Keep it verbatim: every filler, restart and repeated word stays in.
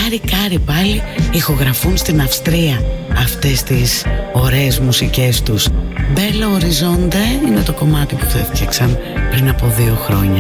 Κάρι Κάρι πάλι ηχογραφούν στην Αυστρία αυτές τις ωραίες μουσικές τους. Bella Horizonte είναι το κομμάτι που το έφτιαξαν πριν από δύο χρόνια.